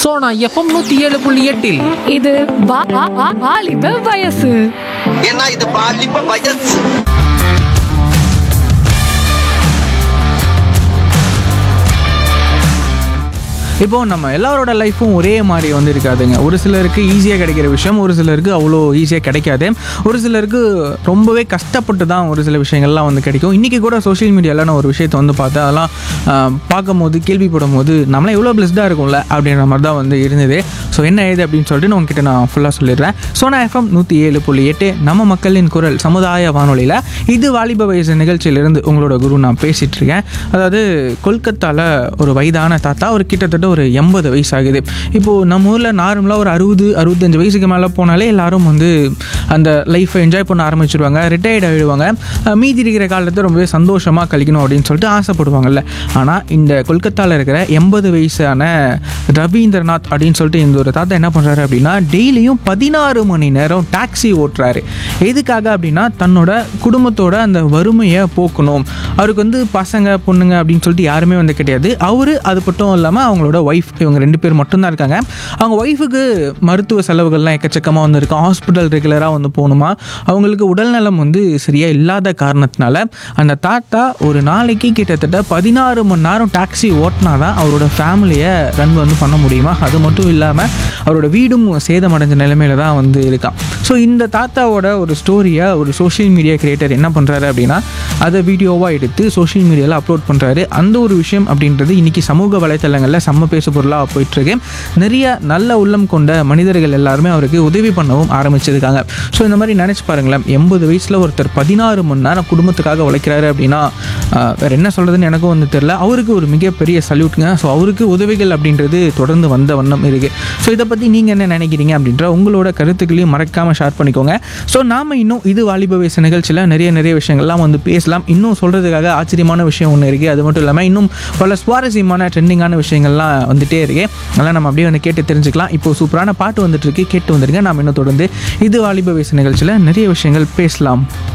Sona FM 107.8 இது வாலிப வயசு. ஏன்னா இது பாலிப்ப வயசு. இப்போது நம்ம எல்லாரோட லைஃப்பும் ஒரே மாதிரி வந்து இருக்காதுங்க. ஒரு சிலருக்கு ஈஸியாக கிடைக்கிற விஷயம் ஒரு சிலருக்கு அவ்வளோ ஈஸியாக கிடைக்காது. ஒரு சிலருக்கு ரொம்பவே கஷ்டப்பட்டு தான் ஒரு சில விஷயங்கள்லாம் வந்து கிடைக்கும். இன்றைக்கி கூட சோஷியல் மீடியாவில் நான் ஒரு விஷயத்தை வந்து பார்த்தேன். அதெல்லாம் பார்க்கும்போது கேள்விப்படும் போது நம்மளாம் எவ்வளோ பிளஸ்டாக இருக்கும்ல அப்படின்ற மாதிரி தான் வந்து இருந்தது. ஸோ என்ன ஏது அப்படின்னு சொல்லிட்டு நான் உங்ககிட்ட நான் ஃபுல்லாக சொல்லிடுறேன். சோனா எஃப்எம் 107.8 நம்ம மக்களின் குரல் சமுதாய வானொலியில் இது வாலிப வயசு நிகழ்ச்சியிலிருந்து உங்களோட குரு நான் பேசிகிட்டு இருக்கேன். அதாவது கொல்கத்தாவில் ஒரு வயதான தாத்தா ஒரு கிட்டத்தட்ட ஒரு 80 வயசு ஆகுது. இப்போது நம்ம ஊரில் நார்மலாக ஒரு 60-65 வயசுக்கு மேலே போனாலே எல்லாரும் வந்து அந்த லைஃப்பை என்ஜாய் பண்ண ஆரம்பிச்சிடுவாங்க, ரிட்டையர்ட் ஆகிடுவாங்க, மீதி இருக்கிற காலத்தை ரொம்பவே சந்தோஷமாக கழிக்கணும் அப்படின்னு சொல்லிட்டு ஆசைப்படுவாங்கல்ல. ஆனால் இந்த கொல்கத்தாவில் இருக்கிற 80 வயசான ரவீந்திரநாத் அப்படின்னு சொல்லிட்டு இந்த ஒரு தாத்தா என்ன பண்ணுறாரு அப்படின்னா டெய்லியும் 16 மணி நேரம் டாக்ஸி ஓட்டுறாரு. எதுக்காக அப்படின்னா தன்னோட குடும்பத்தோட அந்த வறுமையை போக்கணும். அவருக்கு வந்து பசங்க பொண்ணுங்க அப்படின்னு சொல்லிட்டு யாருமே வந்து கிடையாது. அவர் அது மட்டும் இல்லாமல் அவங்களோட ஒய்ஃப், இவங்க 2 பேர் மட்டும்தான் இருக்காங்க. அவங்க ஒய்ஃபுக்கு மருத்துவ செலவுகள்லாம் எக்கச்சக்கமாக வந்து இருக்கும். ஹாஸ்பிட்டல் ரெகுலராக வந்து போகணுமா. அவங்களுக்கு உடல்நலம் வந்து சரியாக இல்லாத காரணத்தினால அந்த தாத்தா ஒரு நாளைக்கு கிட்டத்தட்ட 16 மணி நேரம் டாக்ஸி ஓட்டினா தான் அவரோட ஃபேமிலியை ரன் வந்து பண்ண முடியுமா. அது மட்டும் இல்லாமல் அவரோட வீடும் சேதமடைஞ்ச நிலைமையில தான் வந்து இருக்கான். ஸோ இந்த தாத்தாவோட ஒரு ஸ்டோரியை ஒரு சோஷியல் மீடியா கிரியேட்டர் என்ன பண்ணுறாரு அப்படின்னா அதை வீடியோவாக எடுத்து சோஷியல் மீடியாவில் அப்லோட் பண்ணுறாரு. அந்த ஒரு விஷயம் அப்படின்றது இன்றைக்கி சமூக வலைத்தளங்களில் செம்ம பேசு பொருளாக போயிட்டுருக்கு. நிறைய நல்ல உள்ளம் கொண்ட மனிதர்கள் எல்லாருமே அவருக்கு உதவி பண்ணவும் ஆரம்பிச்சிருக்காங்க. ஸோ இந்த மாதிரி நினச்சி பாருங்களேன், 80 வயசில் ஒருத்தர் 16 மணி நேரம் குடும்பத்துக்காக உழைக்கிறாரு அப்படின்னா வேறு என்ன சொல்கிறதுன்னு எனக்கும் வந்து தெரில. அவருக்கு ஒரு மிகப்பெரிய சல்யூட்டுங்க. ஸோ அவருக்கு உதவிகள் அப்படின்றது தொடர்ந்து வந்த வண்ணம் இருக்குது. ஸோ இதை பற்றி நீங்கள் என்ன நினைக்கிறீங்க அப்படின்ற உங்களோட கருத்துக்களையும் மறக்காமல் ஷேர் பண்ணிக்கோங்க. ஸோ நாம் இன்னும் இது வாலிப வயசு நிகழ்ச்சியில் நிறைய விஷயங்கள்லாம் வந்து பேசலாம். இன்னும் சொல்கிறதுக்காக ஆச்சரியமான விஷயம் ஒன்று இருக்குது. அது மட்டும் இல்லாமல் இன்னும் பல சுவாரஸ்யமான ட்ரெண்டிங்கான விஷயங்கள்லாம் வந்துகிட்டே இருக்கு. அதெல்லாம் நம்ம அப்படியே வந்து கேட்டு தெரிஞ்சுக்கலாம். இப்போது சூப்பரான பாட்டு வந்துட்டு இருக்கு, கேட்டு வந்துருங்க. நாம் இன்னும் தொடர்ந்து இது வாலிப வயசு நிகழ்ச்சியில் நிறைய விஷயங்கள் பேசலாம்.